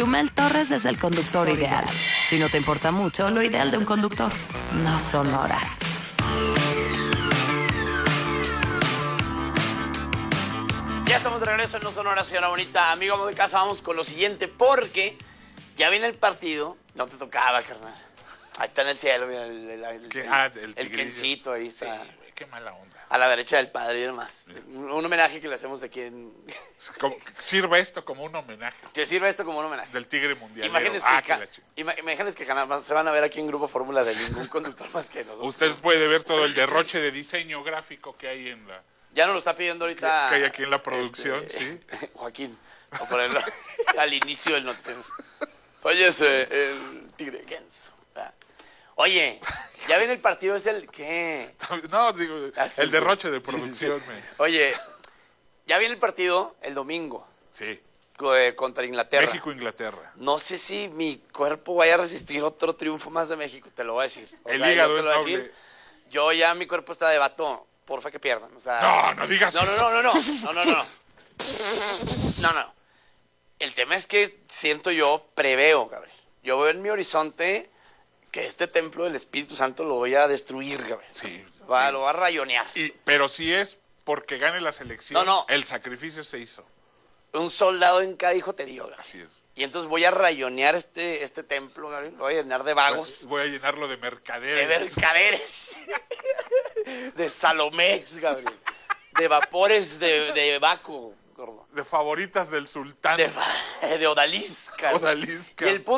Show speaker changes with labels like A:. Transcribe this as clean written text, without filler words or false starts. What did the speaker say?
A: Chumel Torres es el conductor ideal. Si no te importa mucho, lo ideal de un conductor no son horas.
B: Ya estamos de regreso en No Sonora, señora bonita. Amigo, amo de casa, vamos con lo siguiente, porque ya viene el partido. No te tocaba, carnal. Ahí está en el cielo, mira, el Kencito, ahí está.
C: Sí, güey, qué mala onda.
B: A la derecha del padre y demás. Sí. Un homenaje que le hacemos aquí en...
C: Sirve esto como un homenaje.
B: Que sirve esto como un homenaje.
C: Del Tigre Mundial.
B: Imagínense que jamás se van a ver aquí en Grupo Fórmula de ningún conductor más que nosotros.
C: Ustedes pueden ver todo el derroche de diseño gráfico que hay en la...
B: Ya nos lo está pidiendo ahorita...
C: Que hay aquí en la producción, sí.
B: Joaquín, a ponerlo al inicio del noticiero. Fallece el Tigre Kenzo. Oye, ya viene el partido, es el... ¿Qué?
C: No, digo, el derroche de producción.
B: Sí. Oye, ya viene el partido el domingo.
C: Sí.
B: Contra Inglaterra.
C: México-Inglaterra.
B: No sé si mi cuerpo vaya a resistir otro triunfo más de México, te lo voy a decir.
C: El hígado es noble.
B: Yo ya mi cuerpo está de vato, porfa que pierdan. O sea,
C: no digas eso.
B: No. El tema es que preveo, Gabriel. Yo veo en mi horizonte que este templo del Espíritu Santo lo voy a destruir, Gabriel.
C: Sí.
B: Lo va a rayonear.
C: Pero si es porque gane la selección,
B: no.
C: El sacrificio se hizo.
B: Un soldado en cada hijo te dio, Gabriel.
C: Así es.
B: Y entonces voy a rayonear este templo, Gabriel. Lo voy a llenar de vagos.
C: Pues voy a llenarlo de mercaderes.
B: De mercaderes. De Salomés, Gabriel. De vapores de Baco, gordo.
C: De favoritas del sultán.
B: De odalisca.
C: Odalisca.
B: Y el punto